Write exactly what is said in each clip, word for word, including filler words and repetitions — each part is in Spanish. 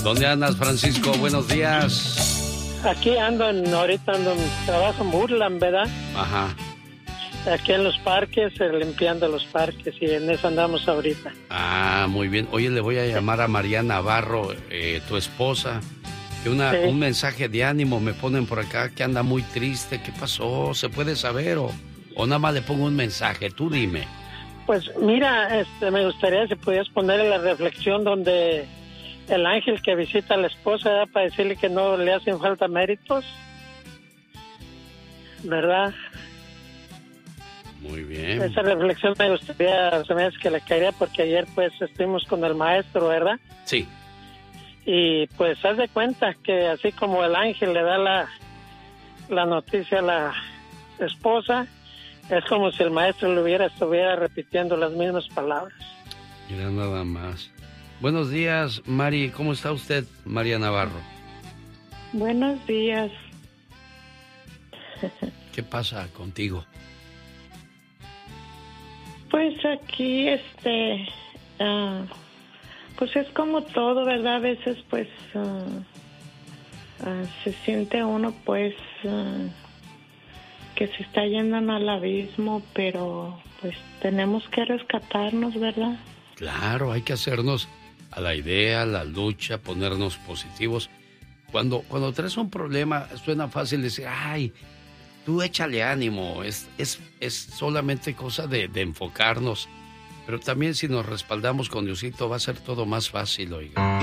¿Dónde andas, Francisco? Buenos días. Aquí ando, en, ahorita ando en trabajo en Woodland, ¿verdad? Ajá. Aquí en los parques, eh, limpiando los parques, y en eso andamos ahorita. Ah, muy bien. Oye, le voy a llamar a María Navarro, eh, tu esposa, que una, sí. un mensaje de ánimo me ponen por acá, que anda muy triste. ¿Qué pasó? ¿Se puede saber o, o nada más le pongo un mensaje? Tú dime. Pues mira, este, me gustaría si pudieras ponerle la reflexión donde el ángel que visita a la esposa, ¿verdad? Para decirle que no le hacen falta méritos, ¿verdad? Muy bien. Esa reflexión me gustaría, se me hace que le caería, porque ayer pues estuvimos con el maestro, ¿verdad? Sí. Y pues haz de cuenta que así como el ángel le da la, la noticia a la esposa, es como si el maestro le hubiera estuviera repitiendo las mismas palabras. Mira nada más. Buenos días, Mari. ¿Cómo está usted, María Navarro? Buenos días. ¿Qué pasa contigo? Pues aquí, este, uh, pues es como todo, ¿verdad? A veces, pues, uh, uh, se siente uno, pues, uh, que se está yendo al abismo, pero, pues, tenemos que rescatarnos, ¿verdad? Claro, hay que hacernos a la idea, a la lucha, ponernos positivos. Cuando, cuando traes un problema, suena fácil decir, ay, tú échale ánimo, es, es, es solamente cosa de, de enfocarnos. Pero también si nos respaldamos con Diosito va a ser todo más fácil, oiga.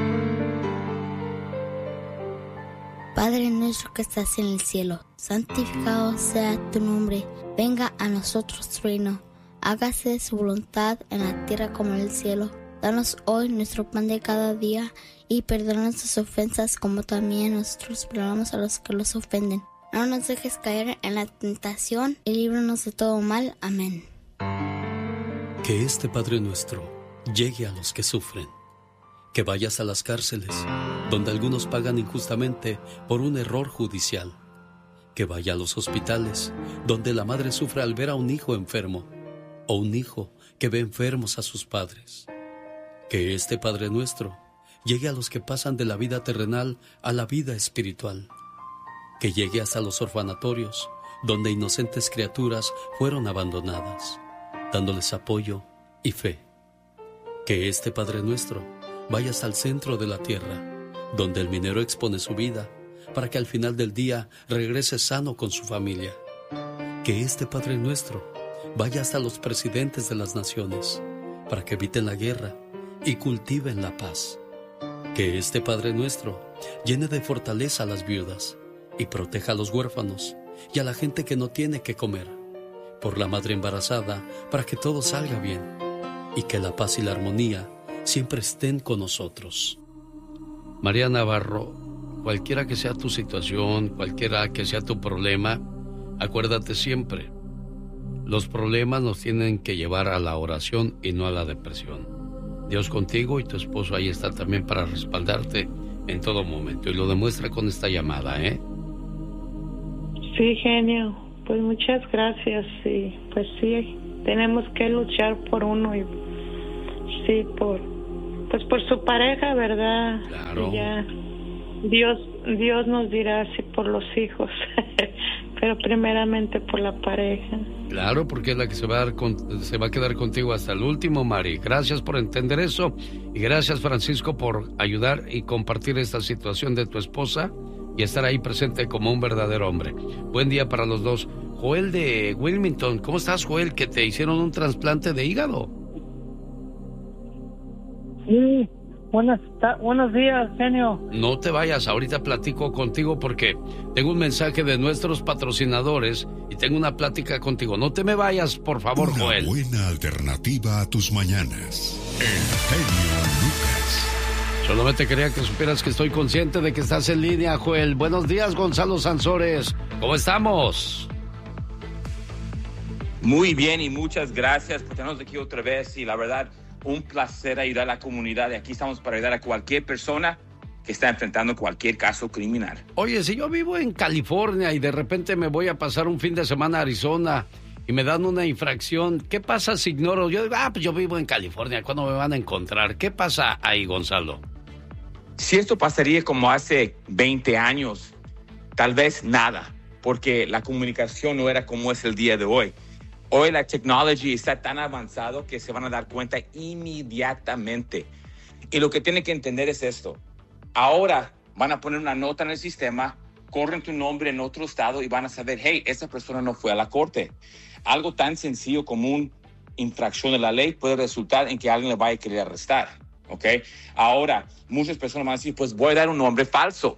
Padre nuestro que estás en el cielo, santificado sea tu nombre. Venga a nosotros tu reino. Hágase su voluntad en la tierra como en el cielo. Danos hoy nuestro pan de cada día y perdona nuestras ofensas como también nosotros perdonamos a los que los ofenden. No nos dejes caer en la tentación y líbranos de todo mal. Amén. Que este Padre nuestro llegue a los que sufren. Que vayas a las cárceles, donde algunos pagan injustamente por un error judicial. Que vaya a los hospitales, donde la madre sufre al ver a un hijo enfermo, o un hijo que ve enfermos a sus padres. Que este Padre nuestro llegue a los que pasan de la vida terrenal a la vida espiritual. Que llegue hasta los orfanatorios, donde inocentes criaturas fueron abandonadas, dándoles apoyo y fe. Que este Padre nuestro vaya hasta el centro de la tierra, donde el minero expone su vida, para que al final del día regrese sano con su familia. Que este Padre nuestro vaya hasta los presidentes de las naciones, para que eviten la guerra y cultiven la paz. Que este Padre nuestro llene de fortaleza a las viudas y proteja a los huérfanos y a la gente que no tiene que comer, por la madre embarazada, para que todo salga bien y que la paz y la armonía siempre estén con nosotros. María Navarro, cualquiera que sea tu situación, cualquiera que sea tu problema, acuérdate siempre, los problemas nos tienen que llevar a la oración y no a la depresión. Dios contigo y tu esposo ahí está también para respaldarte en todo momento, y lo demuestra con esta llamada, ¿eh? Sí, genio. Pues muchas gracias. Sí, pues sí, tenemos que luchar por uno y sí, por pues por su pareja, ¿verdad? Claro. Y ya Dios Dios nos dirá si por los hijos, pero primeramente por la pareja. Claro, porque es la que se va a dar con, se va a quedar contigo hasta el último, Mari. Gracias por entender eso y gracias, Francisco, por ayudar y compartir esta situación de tu esposa y estar ahí presente como un verdadero hombre. Buen día para los dos. Joel de Wilmington, ¿cómo estás, Joel? Que te hicieron un trasplante de hígado. Sí, buenas, buenos días, genio. No te vayas, ahorita platico contigo porque tengo un mensaje de nuestros patrocinadores y tengo una plática contigo. No te me vayas, por favor, una Joel. Una buena alternativa a tus mañanas. El genio Lucas. Solamente quería que supieras que estoy consciente de que estás en línea, Joel. Buenos días, Gonzalo Sansores. ¿Cómo estamos? Muy bien y muchas gracias por tenernos aquí otra vez. Y la verdad, un placer ayudar a la comunidad. Y aquí estamos para ayudar a cualquier persona que está enfrentando cualquier caso criminal. Oye, si yo vivo en California y de repente me voy a pasar un fin de semana a Arizona y me dan una infracción, ¿qué pasa si ignoro? Yo digo, ah, pues yo vivo en California, ¿cuándo me van a encontrar? ¿Qué pasa ahí, Gonzalo? Si esto pasaría como hace veinte años, tal vez nada, porque la comunicación no era como es el día de hoy. Hoy la tecnología está tan avanzado que se van a dar cuenta inmediatamente. Y lo que tienen que entender es esto. Ahora van a poner una nota en el sistema, corren tu nombre en otro estado y van a saber, hey, esa persona no fue a la corte. Algo tan sencillo como una infracción de la ley puede resultar en que alguien le vaya a querer arrestar. ¿Ok? Ahora, muchas personas van a decir, pues voy a dar un nombre falso.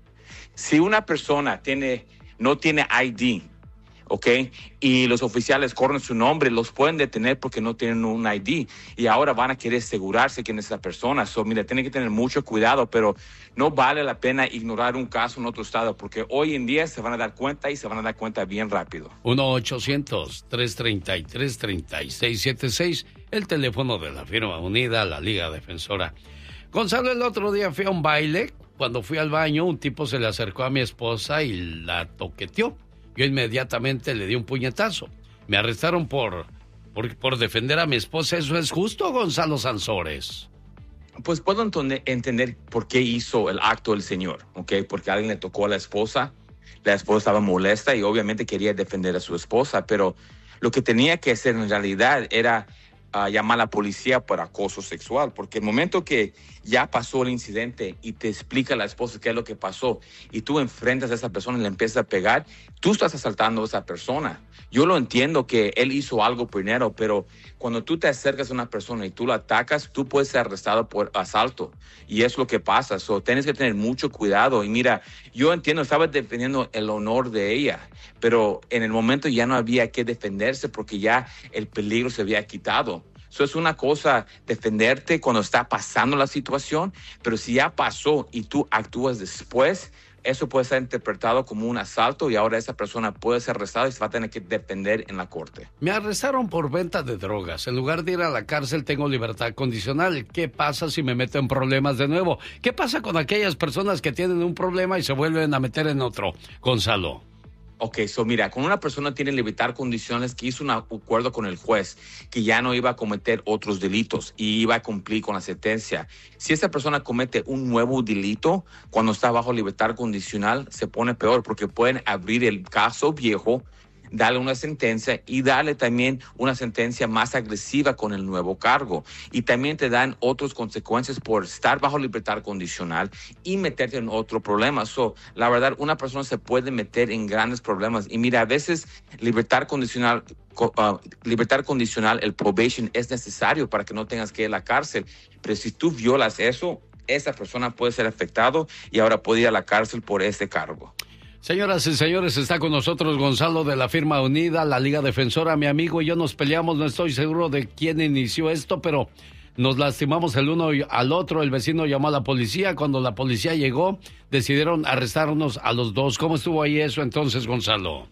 Si una persona tiene, no tiene I D, ¿ok? Y los oficiales corren su nombre, los pueden detener porque no tienen un I D. Y ahora van a querer asegurarse quién es esa persona. So, mira, tienen que tener mucho cuidado, pero no vale la pena ignorar un caso en otro estado porque hoy en día se van a dar cuenta y se van a dar cuenta bien rápido. uno ochocientos, tres treinta y tres, treinta y seis setenta y seis, el teléfono de la firma unida, la Liga Defensora. Gonzalo, el otro día fui a un baile. Cuando fui al baño, un tipo se le acercó a mi esposa y la toqueteó. Yo inmediatamente le di un puñetazo. Me arrestaron por, por, por defender a mi esposa. ¿Eso es justo, Gonzalo Sansores? Pues puedo entender, entender por qué hizo el acto el señor, ¿ok? Porque alguien le tocó a la esposa, la esposa estaba molesta y obviamente quería defender a su esposa, pero lo que tenía que hacer en realidad era uh, llamar a la policía por acoso sexual, porque el momento que ya pasó el incidente y te explica la esposa qué es lo que pasó y tú enfrentas a esa persona y le empiezas a pegar, tú estás asaltando a esa persona. Yo lo entiendo que él hizo algo primero, pero cuando tú te acercas a una persona y tú la atacas, tú puedes ser arrestado por asalto. Y es lo que pasa. So, tienes que tener mucho cuidado. Y mira, yo entiendo, estaba defendiendo el honor de ella, pero en el momento ya no había que defenderse porque ya el peligro se había quitado. Eso es una cosa defenderte cuando está pasando la situación, pero si ya pasó y tú actúas después, eso puede ser interpretado como un asalto y ahora esa persona puede ser arrestada y se va a tener que defender en la corte. Me arrestaron por venta de drogas. En lugar de ir a la cárcel, tengo libertad condicional. ¿Qué pasa si me meto en problemas de nuevo? ¿Qué pasa con aquellas personas que tienen un problema y se vuelven a meter en otro, Gonzalo? Ok, so mira, cuando una persona tiene libertad condicionales que hizo un acuerdo con el juez que ya no iba a cometer otros delitos y iba a cumplir con la sentencia. Si esa persona comete un nuevo delito, cuando está bajo libertad condicional, se pone peor porque pueden abrir el caso viejo, darle una sentencia y darle también una sentencia más agresiva con el nuevo cargo. Y también te dan otras consecuencias por estar bajo libertad condicional y meterte en otro problema. So, la verdad, una persona se puede meter en grandes problemas. Y mira, a veces libertad condicional, uh, libertad condicional, el probation es necesario para que no tengas que ir a la cárcel. Pero si tú violas eso, esa persona puede ser afectado y ahora puede ir a la cárcel por ese cargo. Señoras y señores, está con nosotros Gonzalo de la firma unida, la Liga Defensora. Mi amigo y yo nos peleamos, no estoy seguro de quién inició esto, pero nos lastimamos el uno al otro. El vecino llamó a la policía. Cuando la policía llegó, decidieron arrestarnos a los dos. ¿Cómo estuvo ahí eso entonces, Gonzalo?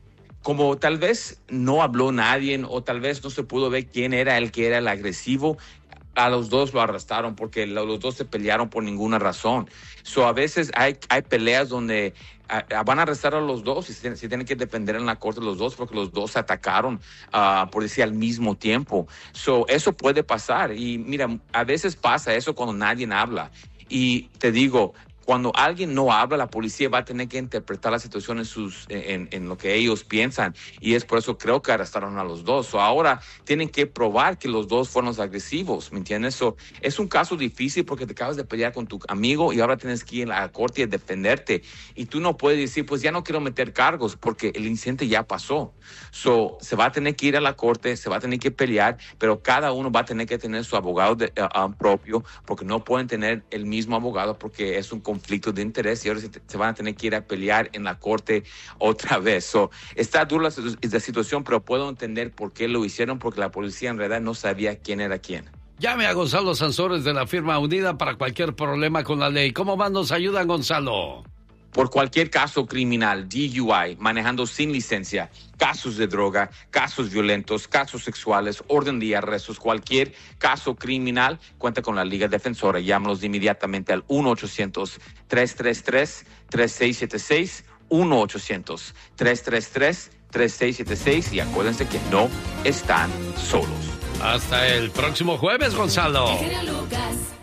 Como tal vez no habló nadie o tal vez no se pudo ver quién era el que era el agresivo, a los dos lo arrestaron porque los dos se pelearon por ninguna razón. So, a veces hay, hay peleas donde uh, van a arrestar a los dos y se, se tienen que defender en la corte los dos porque los dos se atacaron, uh, por decir, al mismo tiempo. So, eso puede pasar. Y mira, a veces pasa eso cuando nadie habla. Y te digo, cuando alguien no habla, la policía va a tener que interpretar la situación en, sus, en, en lo que ellos piensan. Y es por eso creo que arrestaron a los dos. So, ahora tienen que probar que los dos fueron los agresivos, ¿me entiendes? So, es un caso difícil porque te acabas de pelear con tu amigo y ahora tienes que ir a la corte y defenderte. Y tú no puedes decir, pues ya no quiero meter cargos porque el incidente ya pasó. So, se va a tener que ir a la corte, se va a tener que pelear, pero cada uno va a tener que tener su abogado de, uh, uh, propio porque no pueden tener el mismo abogado porque es un conflicto de interés y ahora se, se van a tener que ir a pelear en la corte otra vez. So, está dura la, la situación, pero puedo entender por qué lo hicieron, porque la policía en realidad no sabía quién era quién. Llame a Gonzalo Sansores de la firma unida para cualquier problema con la ley. ¿Cómo más nos ayudan, Gonzalo? Por cualquier caso criminal, D U I, manejando sin licencia, casos de droga, casos violentos, casos sexuales, orden de arrestos, cualquier caso criminal, cuenta con la Liga Defensora. Llámanos inmediatamente al uno ochocientos, tres tres tres, tres seis siete seis, uno ochocientos, tres tres tres, tres seis siete seis y acuérdense que no están solos. Hasta el próximo jueves, Gonzalo. Lucas.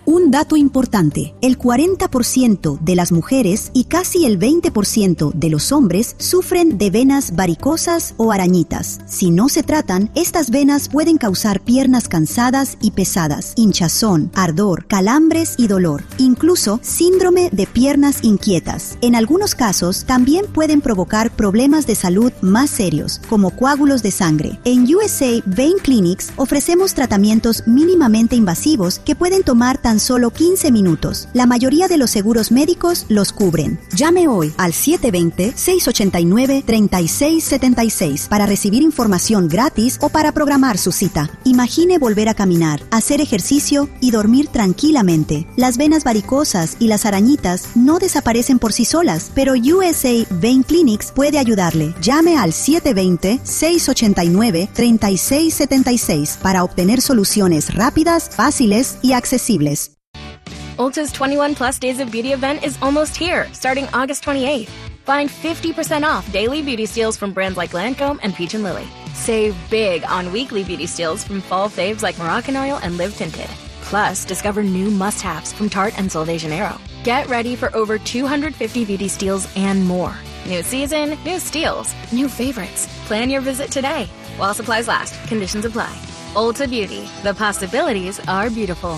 Un dato importante, el cuarenta por ciento de las mujeres y casi el veinte por ciento de los hombres sufren de venas varicosas o arañitas. Si no se tratan, estas venas pueden causar piernas cansadas y pesadas, hinchazón, ardor, calambres y dolor, incluso síndrome de piernas inquietas. En algunos casos, también pueden provocar problemas de salud más serios, como coágulos de sangre. En U S A Vein Clinics ofrecemos tratamientos mínimamente invasivos que pueden tomar tan solo quince minutos. La mayoría de los seguros médicos los cubren. Llame hoy al siete dos cero, seis ocho nueve, tres seis siete seis para recibir información gratis o para programar su cita. Imagine volver a caminar, hacer ejercicio y dormir tranquilamente. Las venas varicosas y las arañitas no desaparecen por sí solas, pero U S A Vein Clinics puede ayudarle. Llame al siete dos cero, seis ocho nueve, tres seis siete seis para obtener soluciones rápidas, fáciles y accesibles. Ulta's twenty-one plus Days of Beauty event is almost here, starting August twenty-eighth. Find fifty percent off daily beauty steals from brands like Lancome and Peach and Lily. Save big on weekly beauty steals from fall faves like Moroccan Oil and Live Tinted. Plus, discover new must-haves from Tarte and Sol de Janeiro. Get ready for over two hundred fifty beauty steals and more. New season, new steals, new favorites. Plan your visit today. While supplies last, conditions apply. Ulta Beauty, the possibilities are beautiful.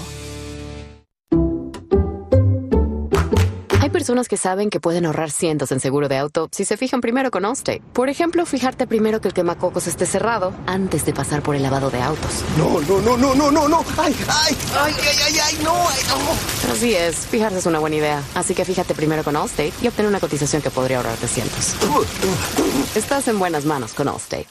Hay personas que saben que pueden ahorrar cientos en seguro de auto si se fijan primero con Allstate. Por ejemplo, fijarte primero que el quemacocos esté cerrado antes de pasar por el lavado de autos. No, no, no, no, no, no, no. Ay, ay, ay, ay, ay, ay, no, ay, no. Así es, fijarse es una buena idea. Así que fíjate primero con Allstate y obtén una cotización que podría ahorrarte cientos. Estás en buenas manos con Allstate.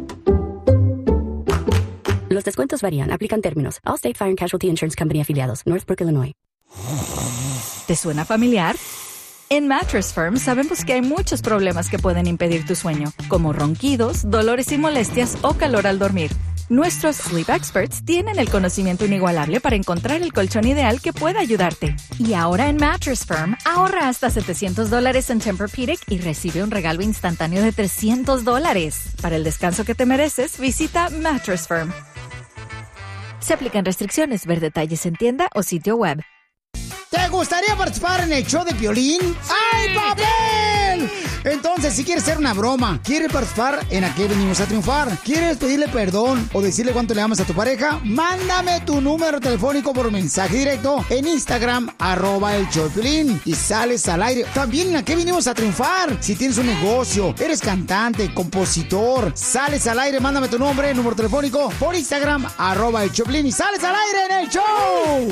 Los descuentos varían. Aplican términos. Allstate Fire and Casualty Insurance Company afiliados. Northbrook, Illinois. ¿Te suena familiar? En Mattress Firm sabemos que hay muchos problemas que pueden impedir tu sueño, como ronquidos, dolores y molestias o calor al dormir. Nuestros Sleep Experts tienen el conocimiento inigualable para encontrar el colchón ideal que pueda ayudarte. Y ahora en Mattress Firm, ahorra hasta setecientos dólares en Tempur-Pedic y recibe un regalo instantáneo de trescientos dólares. Para el descanso que te mereces, visita Mattress Firm. Se aplican restricciones. Ver detalles en tienda o sitio web. ¿Te gustaría participar en el show de Piolín? ¡Sí! ¡Hay papel! Entonces, si quieres hacer una broma, quieres participar en ¿A qué venimos a triunfar? ¿Quieres pedirle perdón o decirle cuánto le amas a tu pareja? Mándame tu número telefónico por mensaje directo en Instagram, arroba el show de Piolín, y sales al aire. También en ¿A qué venimos a triunfar? Si tienes un negocio, eres cantante, compositor, sales al aire, mándame tu nombre, número telefónico por Instagram, arroba el show de Piolín, y sales al aire en el show.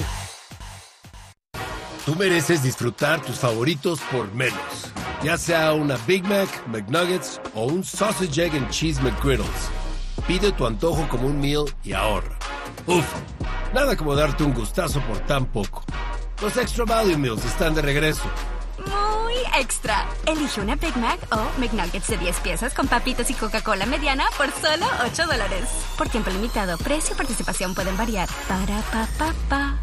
Tú mereces disfrutar tus favoritos por menos. Ya sea una Big Mac, McNuggets o un Sausage, Egg and Cheese McGriddles. Pide tu antojo como un meal y ahorra. Uf, nada como darte un gustazo por tan poco. Los Extra Value Meals están de regreso. Muy extra. Elige una Big Mac o McNuggets de diez piezas con papitas y Coca-Cola mediana por solo ocho dólares. Por tiempo limitado, precio y participación pueden variar. Para pa pa pa.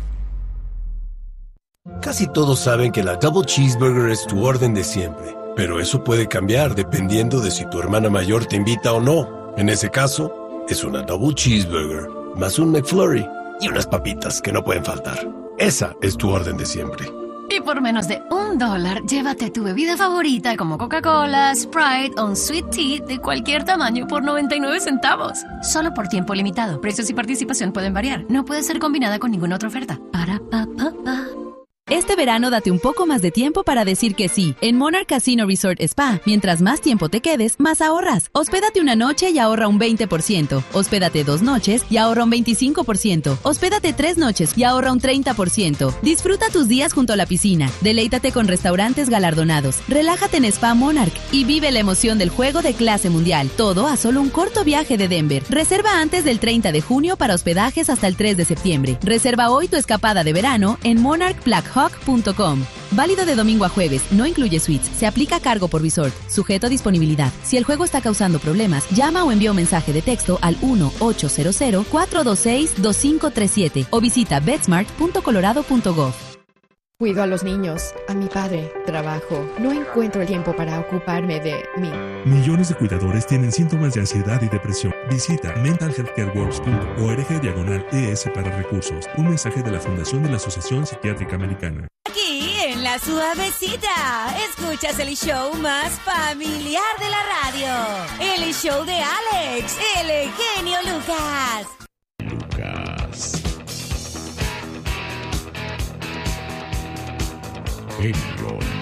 Casi todos saben que la Double Cheeseburger es tu orden de siempre, pero eso puede cambiar dependiendo de si tu hermana mayor te invita o no. En ese caso, es una Double Cheeseburger, más un McFlurry y unas papitas que no pueden faltar. Esa es tu orden de siempre. Y por menos de un dólar, llévate tu bebida favorita como Coca-Cola, Sprite o un Sweet Tea de cualquier tamaño por noventa y nueve centavos. Solo por tiempo limitado. Precios y participación pueden variar. No puede ser combinada con ninguna otra oferta. Para pa pa pa. Este verano date un poco más de tiempo para decir que sí. En Monarch Casino Resort Spa, mientras más tiempo te quedes, más ahorras. Hospédate una noche y ahorra un veinte por ciento. Hospédate dos noches y ahorra un veinticinco por ciento. Hospédate tres noches y ahorra un treinta por ciento. Disfruta tus días junto a la piscina. Deleítate con restaurantes galardonados. Relájate en Spa Monarch y vive la emoción del juego de clase mundial. Todo a solo un corto viaje de Denver. Reserva antes del treinta de junio para hospedajes hasta el tres de septiembre. Reserva hoy tu escapada de verano en monarch black hawk punto com. Válido de domingo a jueves, no incluye suites. Se aplica cargo por resort, sujeto a disponibilidad. Si el juego está causando problemas, llama o envía un mensaje de texto al uno ocho cero cero, cuatro dos seis, dos cinco tres siete o visita betsmart punto colorado punto gov. Cuido a los niños, a mi padre, trabajo. No encuentro el tiempo para ocuparme de mí. Millones de cuidadores tienen síntomas de ansiedad y depresión. Visita mental health care works punto org diagonal E S para recursos. Un mensaje de la Fundación de la Asociación Psiquiátrica Americana. Aquí en La Suavecita, escuchas el show más familiar de la radio. El show de Alex, el genio Lucas. Lucas. Genio